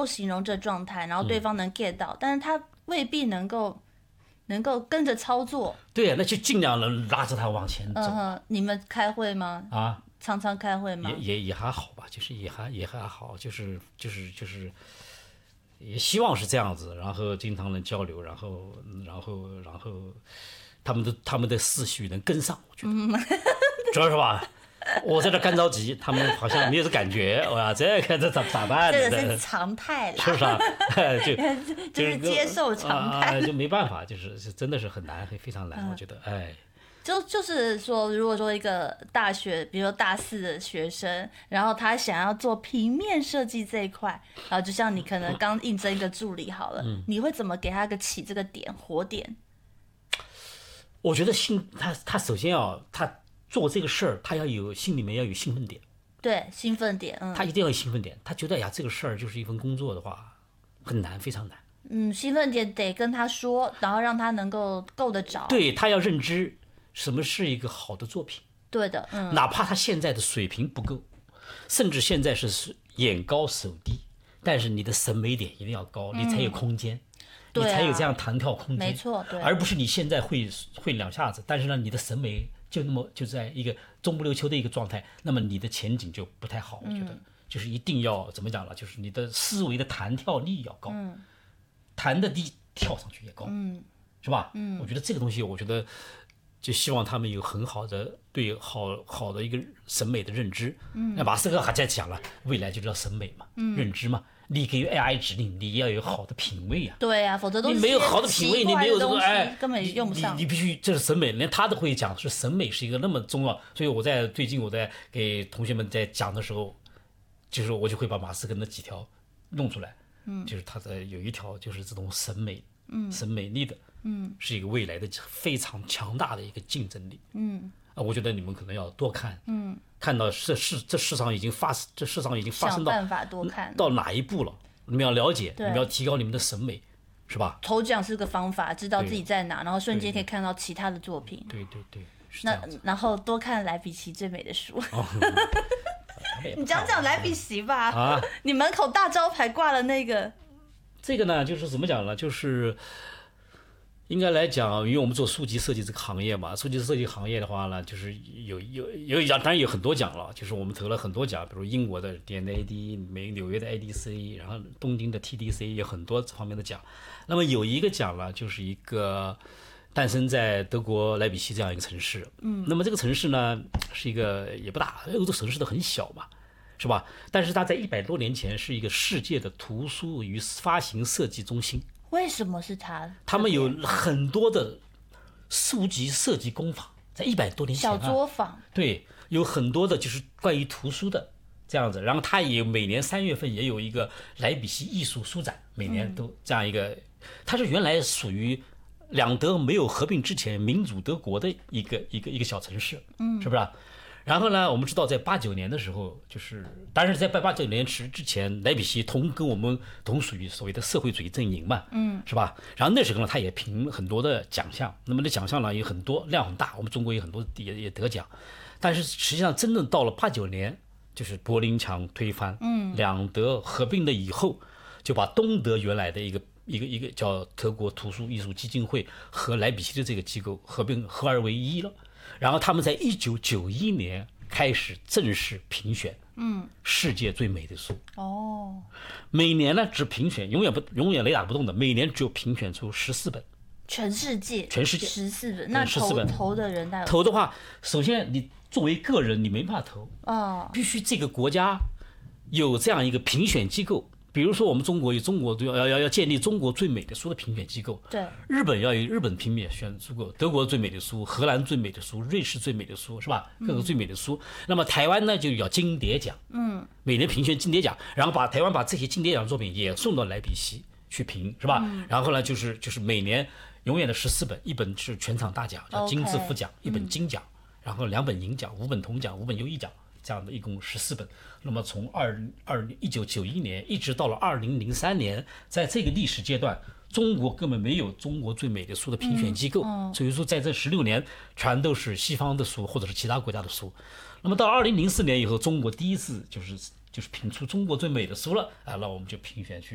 够形容这状态，然后对方能 get 到，但是他未必能够跟着操作。 对啊，那就尽量能拉着他往前走。 你们开会吗？ 啊， 常常开会吗？ 也还好吧，就是也还好，就是也希望是这样子，然后经常能交流，然后他们的思绪能跟上，我觉得，主要是吧。我在这干着急，他们好像没有这感觉，哇，这咋办呢？ 这个是常态啦， 是不是啊？ 就是接受常态， 就没办法，就是真的是很难，非常难，我觉得， 就是说，如果说一个大学，比如说大4的学生，然后他想要做平面设计这一块，然后就像你可能刚应征一个助理好了，你会怎么给他起这个点火点？ 我觉得他首先他做这个事儿，他心里面要有兴奋点。 对，兴奋点， 他一定要有兴奋点。他觉得呀，这个事儿就是一份工作的话，很难，非常难。 兴奋点得跟他说，然后让他能够够得着。 对，他要认知什么是一个好的作品。 对的， 哪怕他现在的水平不够，甚至现在是眼高手低，但是你的审美点一定要高，你才有空间。你才有这样弹跳空间， 没错，对， 而不是你现在会两下子，但是呢，你的审美就在一个中不溜秋的一个状态，那么你的前景就不太好。我觉得就是一定要怎么讲了，就是你的思维的弹跳力要高，弹的低跳上去也高，是吧？我觉得这个东西，我觉得就希望他们有很好的对好的一个审美的认知。那马斯克还在讲了，未来就叫审美嘛，认知嘛。你给 AI 指令，你要有好的品味啊。 对啊，否则都你没有好的品味，你没有这个根本用不上。 你必须这是审美，连他都会讲，是审美是一个那么重要。所以最近我在给同学们在讲的时候，就是我就会把马斯克那几条弄出来。就是他的有一条就是这种审美，审美力的，是一个未来的非常强大的一个竞争力。我觉得你们可能要多看，看到这世上已经发生到办法多看到哪一步了，你们要了解，你们要提高你们的审美，是吧？ 头奖是个方法，知道自己在哪，然后瞬间可以看到其他的作品。 对，是这样子。 然后多看莱比锡最美的书。你讲莱比锡吧。你门口大招牌挂了那个。 这个呢，就是怎么讲呢？就是应该来讲，因为我们做书籍设计这个行业嘛，书籍设计行业的话呢，就是有奖，当然有很多奖了，就是我们投了很多奖，比如英国的 DNAD、纽约的 ADC， 然后东京的 TDC， 有很多这方面的奖。那么有一个奖呢，就是一个诞生在德国莱比锡这样一个城市。那么这个城市呢，是一个也不大，欧洲城市都很小嘛，是吧？但是它在100多年前是一个世界的图书与发行设计中心。 为什么是他？ 他们有很多的书籍设计工坊，在100多年前小作坊。对， 有很多的就是关于图书的这样子。然后他也每年3月份也有一个莱比锡艺术书展，每年都这样一个。它是原来属于两德没有合并之前民主德国的一个小城市，是不是？然后呢，我们知道在89年的时候，但是在89年之前，莱比锡跟我们同属于所谓的社会主义阵营嘛，是吧？然后那时候呢，他也评很多的奖项，那么那奖项呢有很多，量很大，我们中国有很多也得奖，但是实际上真正到了89年，就是柏林墙推翻，两德合并了以后，就把东德原来的一个叫德国图书艺术基金会和莱比锡的这个机构合二为一了。然后他们在1991年开始正式评选，世界最美的书。每年呢只评选，永远雷打不动的，每年只有评选出14本。 全世界14本，那投的人大概投的话，首先你作为个人你没办法投，必须这个国家有这样一个评选机构。比如说我们中国要建立中国最美的书的评选机构， 对， 日本要有日本评选机构，德国最美的书，荷兰最美的书，瑞士最美的书，是吧？各个最美的书。那么台湾呢就要金蝶奖，每年评选金蝶奖，然后台湾把这些金蝶奖作品也送到莱比锡去评，是吧？然后呢就是每年永远的14本，一本是全场大奖叫金字副奖，一本金奖，然后2本银奖，5本铜奖，5本优异奖。这样的一共14本，那么从1991年一直到了2003年，在这个历史阶段，中国根本没有中国最美的书的评选机构，所以说在这16年全都是西方的书或者是其他国家的书。那么到2004年以后，中国第一次就是评出中国最美的书了，那我们就评选去